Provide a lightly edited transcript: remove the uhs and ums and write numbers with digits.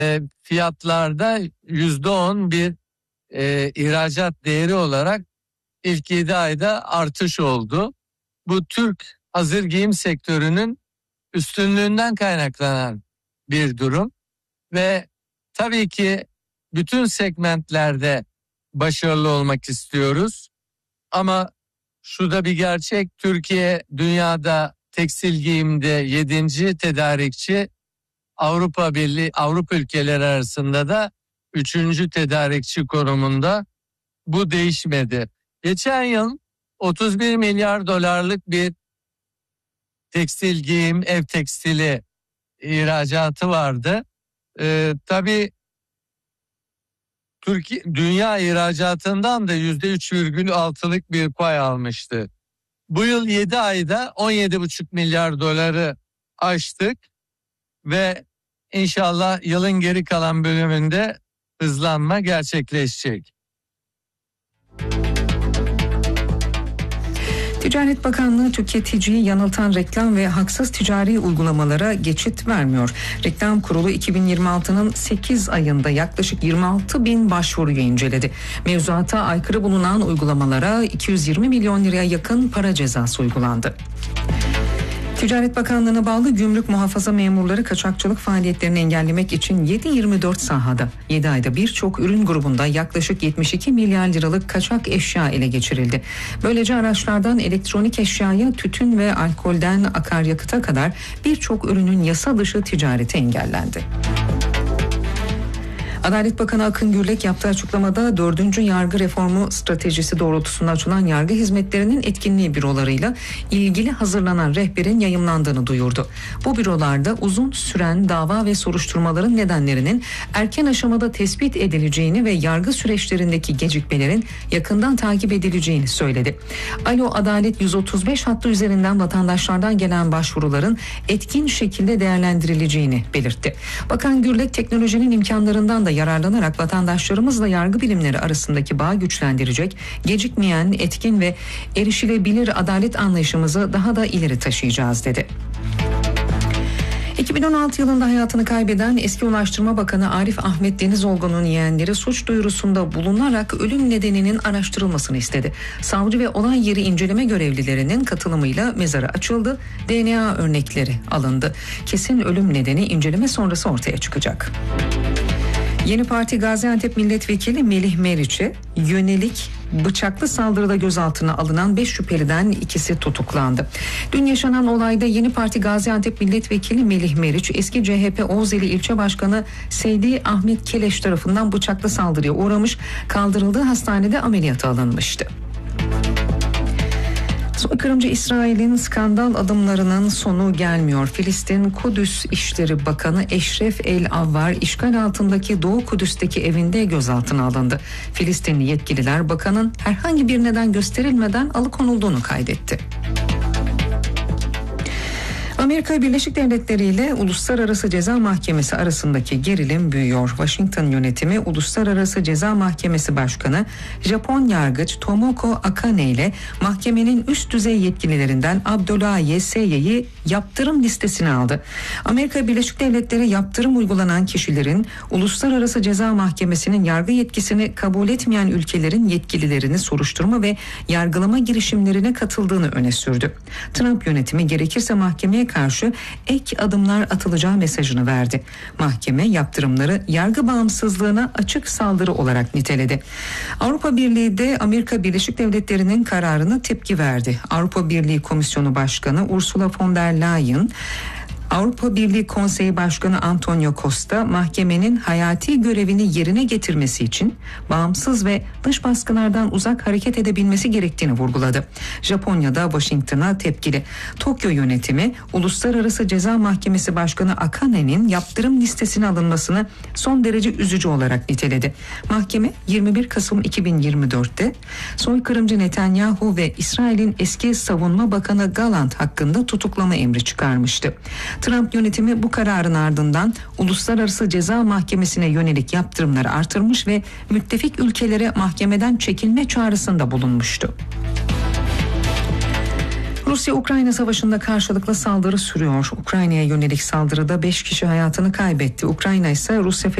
fiyatlarda %10 bir ihracat değeri olarak ilk 7 ayda artış oldu. Bu Türk hazır giyim sektörünün üstünlüğünden kaynaklanan bir durum ve tabii ki bütün segmentlerde başarılı olmak istiyoruz. Ama şu da bir gerçek, Türkiye dünyada tekstil giyimde 7. tedarikçi, Avrupa Birliği, Avrupa ülkeleri arasında da 3. tedarikçi konumunda. Bu değişmedi. Geçen yıl 31 milyar dolarlık bir tekstil giyim, ev tekstili ihracatı vardı. Tabii Türkiye dünya ihracatından da %3,6'lık bir pay almıştı. Bu yıl 7 ayda 17,5 milyar doları aştık ve inşallah yılın geri kalan bölümünde hızlanma gerçekleşecek. Ticaret Bakanlığı tüketiciyi yanıltan reklam ve haksız ticari uygulamalara geçit vermiyor. Reklam Kurulu 2026'nın 8 ayında yaklaşık 26 bin başvuruyu inceledi. Mevzuata aykırı bulunan uygulamalara 220 milyon liraya yakın para cezası uygulandı. Ticaret Bakanlığı'na bağlı gümrük muhafaza memurları kaçakçılık faaliyetlerini engellemek için 7/24 sahada 7 ayda birçok ürün grubunda yaklaşık 72 milyar liralık kaçak eşya ele geçirildi. Böylece araçlardan elektronik eşyaya, tütün ve alkolden akaryakıta kadar birçok ürünün yasa dışı ticareti engellendi. Adalet Bakanı Akın Gürlek yaptığı açıklamada 4. yargı reformu stratejisi doğrultusunda açılan yargı hizmetlerinin etkinliği bürolarıyla ilgili hazırlanan rehberin yayımlandığını duyurdu. Bu bürolarda uzun süren dava ve soruşturmaların nedenlerinin erken aşamada tespit edileceğini ve yargı süreçlerindeki gecikmelerin yakından takip edileceğini söyledi. Alo Adalet 135 hattı üzerinden vatandaşlardan gelen başvuruların etkin şekilde değerlendirileceğini belirtti. Bakan Gürlek teknolojinin imkanlarından da yararlanarak vatandaşlarımızla yargı birimleri arasındaki bağı güçlendirecek, gecikmeyen, etkin ve erişilebilir adalet anlayışımızı daha da ileri taşıyacağız dedi. 2016 yılında hayatını kaybeden eski Ulaştırma Bakanı Arif Ahmet Denizolgun'un yeğenleri suç duyurusunda bulunarak ölüm nedeninin araştırılmasını istedi. Savcı ve olay yeri inceleme görevlilerinin katılımıyla mezarı açıldı, DNA örnekleri alındı. Kesin ölüm nedeni inceleme sonrası ortaya çıkacak. Yeni Parti Gaziantep Milletvekili Melih Meriç'e yönelik bıçaklı saldırıda gözaltına alınan 5 şüpheliden ikisi tutuklandı. Dün yaşanan olayda Yeni Parti Gaziantep Milletvekili Melih Meriç, eski CHP Oğuzeli İlçe Başkanı Seydi Ahmet Keleş tarafından bıçaklı saldırıya uğramış, kaldırıldığı hastanede ameliyata alınmıştı. Soykırımcı İsrail'in skandal adımlarının sonu gelmiyor. Filistin Kudüs İşleri Bakanı Eşref El-Avvar işgal altındaki Doğu Kudüs'teki evinde gözaltına alındı. Filistinli yetkililer bakanın herhangi bir neden gösterilmeden alıkonulduğunu kaydetti. Amerika Birleşik Devletleri ile Uluslararası Ceza Mahkemesi arasındaki gerilim büyüyor. Washington yönetimi Uluslararası Ceza Mahkemesi Başkanı Japon yargıç Tomoko Akane ile mahkemenin üst düzey yetkililerinden Abdulaye Seyye'yi yaptırım listesine aldı. Amerika Birleşik Devletleri yaptırım uygulanan kişilerin Uluslararası Ceza Mahkemesi'nin yargı yetkisini kabul etmeyen ülkelerin yetkililerini soruşturma ve yargılama girişimlerine katıldığını öne sürdü. Trump yönetimi gerekirse mahkemeye karşı ek adımlar atılacağı mesajını verdi. Mahkeme yaptırımları yargı bağımsızlığına açık saldırı olarak niteledi. Avrupa Birliği de Amerika Birleşik Devletleri'nin kararına tepki verdi. Avrupa Birliği Komisyonu Başkanı Ursula von der Leyen, Avrupa Birliği Konseyi Başkanı Antonio Costa mahkemenin hayati görevini yerine getirmesi için bağımsız ve dış baskılardan uzak hareket edebilmesi gerektiğini vurguladı. Japonya'da Washington'a tepkili. Tokyo yönetimi Uluslararası Ceza Mahkemesi Başkanı Akane'nin yaptırım listesine alınmasını son derece üzücü olarak niteledi. Mahkeme 21 Kasım 2024'te soykırımcı Netanyahu ve İsrail'in eski Savunma Bakanı Gallant hakkında tutuklama emri çıkarmıştı. Trump yönetimi bu kararın ardından Uluslararası Ceza Mahkemesi'ne yönelik yaptırımları artırmış ve müttefik ülkelere mahkemeden çekilme çağrısında bulunmuştu. Rusya-Ukrayna savaşında karşılıklı saldırı sürüyor. Ukrayna'ya yönelik saldırıda 5 kişi hayatını kaybetti. Ukrayna ise Rusya